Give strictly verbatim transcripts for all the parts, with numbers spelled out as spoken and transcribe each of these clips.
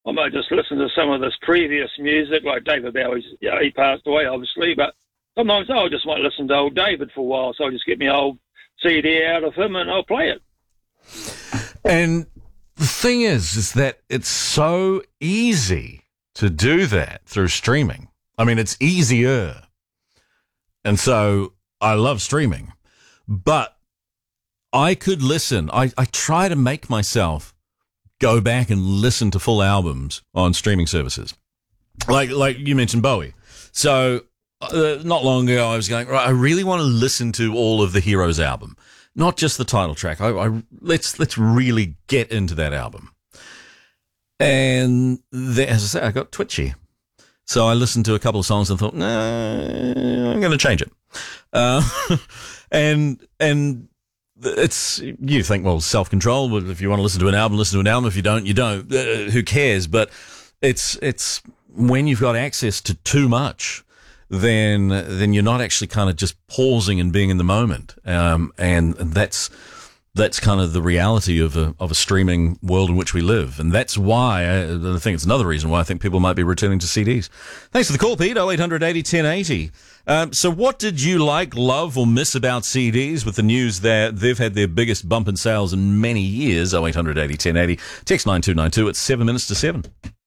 I might just listen to some of this previous music, like David Bowie's. Yeah, he passed away, obviously, but sometimes I just want to listen to old David for a while, so I'll just get my old C D out of him and I'll play it. And the thing is, is that it's so easy to do that through streaming. I mean, it's easier. And so I love streaming. But I could listen. I, I try to make myself go back and listen to full albums on streaming services. Like like you mentioned Bowie. So uh, not long ago I was going, right, I really want to listen to all of the Heroes album. Not just the title track. I, I let's let's really get into that album. And there, as I say, I got twitchy. So I listened to a couple of songs and thought, nah, I'm going to change it. Uh, and and it's, you think, well, self-control. But if you want to listen to an album, listen to an album. If you don't, you don't. Uh, who cares? But it's it's when you've got access to too much, then then you're not actually kind of just pausing and being in the moment. Um, and that's that's kind of the reality of a of a streaming world in which we live. And that's why I, I think it's another reason why I think people might be returning to C Ds. Thanks for the call, Pete. oh eight hundred eighty ten eighty. Um, so what did you like, love, or miss about C Ds with the news that they've had their biggest bump in sales in many years? oh eight hundred eighty ten eighty. Text nine two nine two. It's seven minutes to seven.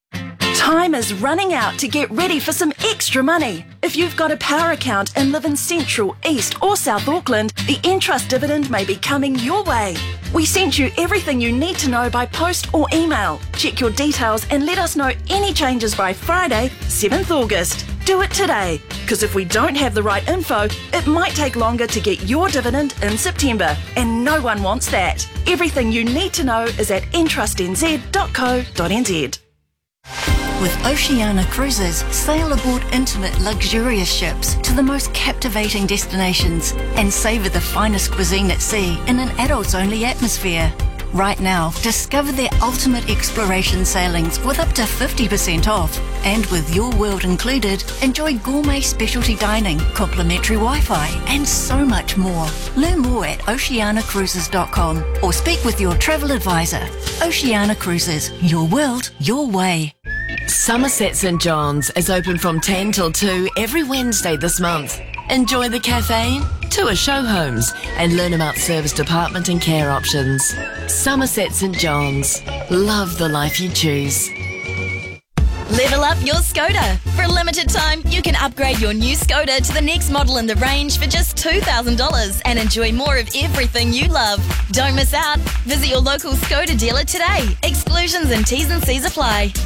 Time is running out to get ready for some extra money. If you've got a power account and live in Central, East or South Auckland, the Entrust dividend may be coming your way. We sent you everything you need to know by post or email. Check your details and let us know any changes by Friday, seventh August. Do it today, because if we don't have the right info, it might take longer to get your dividend in September, and no one wants that. Everything you need to know is at entrust n z dot co dot n z. With Oceania Cruises, sail aboard intimate, luxurious ships to the most captivating destinations and savour the finest cuisine at sea in an adults-only atmosphere. Right now, discover their ultimate exploration sailings with up to fifty percent off. And with Your World included, enjoy gourmet specialty dining, complimentary Wi-Fi, and so much more. Learn more at oceania cruises dot com or speak with your travel advisor. Oceania Cruises, your world, your way. Somerset St John's is open from ten till two every Wednesday this month. Enjoy the cafe, tour show homes, and learn about service department and care options. Somerset St John's. Love the life you choose. Level up your Skoda. For a limited time, you can upgrade your new Skoda to the next model in the range for just two thousand dollars and enjoy more of everything you love. Don't miss out. Visit your local Skoda dealer today. Exclusions and T's and C's apply.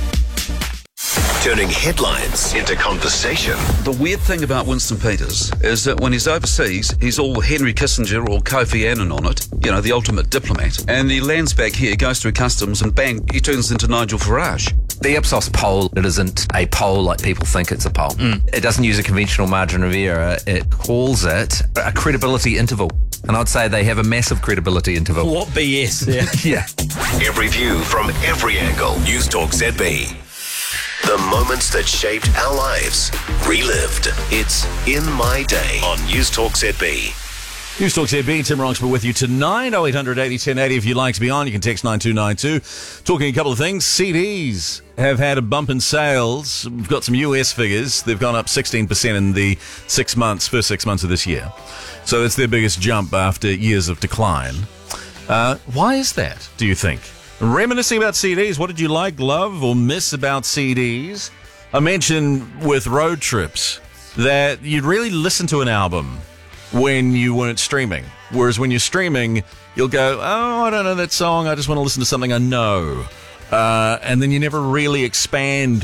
Turning headlines into conversation. The weird thing about Winston Peters is that when he's overseas, he's all Henry Kissinger or Kofi Annan on it, you know, the ultimate diplomat. And he lands back here, goes through customs, and bang, he turns into Nigel Farage. The Ipsos poll, it isn't a poll like people think it's a poll. Mm. It doesn't use a conventional margin of error. It calls it a credibility interval. And I'd say they have a massive credibility interval. What B S? Yeah. yeah. Every view from every angle. News Talk Z B. The moments that shaped our lives, relived. It's In My Day on News Talk Z B. News Talk Z B, Tim Roxburgh with you tonight. oh eight hundred eighty ten eighty. If you'd like to be on, you can text nine two nine two. Talking a couple of things. C Ds have had a bump in sales. We've got some U S figures. They've gone up sixteen percent in the six months, first six months of this year. So it's their biggest jump after years of decline. Uh, why is that, do you think? Reminiscing about C Ds, what did you like, love, or miss about C Ds? I mentioned with road trips that you'd really listen to an album when you weren't streaming. Whereas when you're streaming, you'll go, oh, I don't know that song, I just want to listen to something I know. Uh, and then you never really expand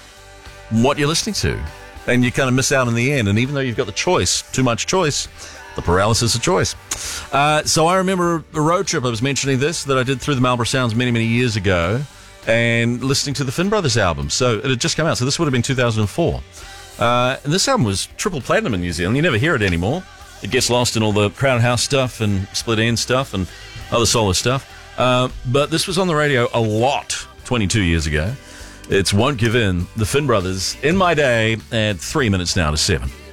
what you're listening to. And you kind of miss out in the end. And even though you've got the choice, too much choice, the paralysis of choice. Uh, so I remember a road trip, I was mentioning this, that I did through the Marlborough Sounds many, many years ago, and listening to the Finn Brothers album. So it had just come out, so this would have been two thousand four. Uh, and this album was triple platinum in New Zealand. You never hear it anymore. It gets lost in all the Crowd House stuff and Split End stuff and other solo stuff. Uh, but this was on the radio a lot twenty-two years ago. It's Won't Give In, the Finn Brothers, In My Day, at three minutes now to seven.